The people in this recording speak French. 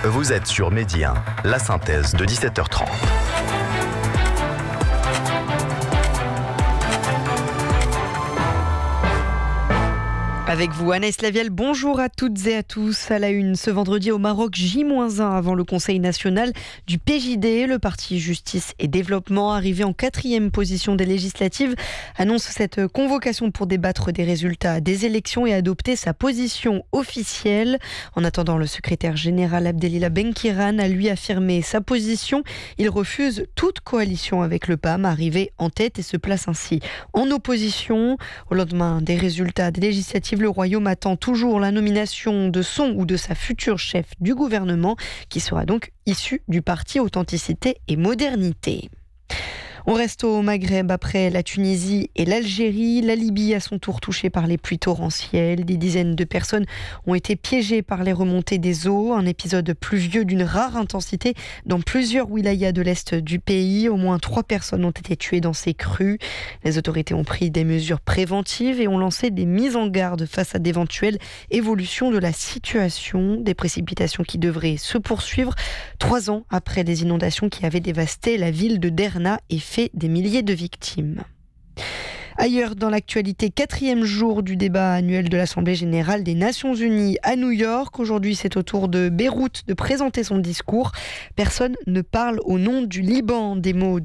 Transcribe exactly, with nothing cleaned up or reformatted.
Vous êtes sur Midi un, la synthèse de dix-sept heures trente. Avec vous, Anaïs Lavielle, bonjour à toutes et à tous. À la une, ce vendredi au Maroc, J un avant le Conseil national du P J D. Le parti Justice et Développement, arrivé en quatrième position des législatives, annonce cette convocation pour débattre des résultats des élections et adopter sa position officielle. En attendant, le secrétaire général Abdelila Benkiran a lui affirmé sa position. Il refuse toute coalition avec le P A M, arrivé en tête et se place ainsi en opposition. Au lendemain des résultats des législatives, le Royaume attend toujours la nomination de son ou de sa future chef du gouvernement, qui sera donc issu du parti Authenticité et Modernité. On reste au Maghreb après la Tunisie et l'Algérie. La Libye, à son tour touchée par les pluies torrentielles. Des dizaines de personnes ont été piégées par les remontées des eaux. Un épisode pluvieux d'une rare intensité dans plusieurs wilayas de l'est du pays. Au moins trois personnes ont été tuées dans ces crues. Les autorités ont pris des mesures préventives et ont lancé des mises en garde face à d'éventuelles évolutions de la situation. Des précipitations qui devraient se poursuivre trois ans après les inondations qui avaient dévasté la ville de Derna et fait des milliers de victimes. Ailleurs dans l'actualité, quatrième jour du débat annuel de l'Assemblée générale des Nations unies à New York. Aujourd'hui, c'est au tour de Beyrouth de présenter son discours. Personne ne parle au nom du Liban. Des mots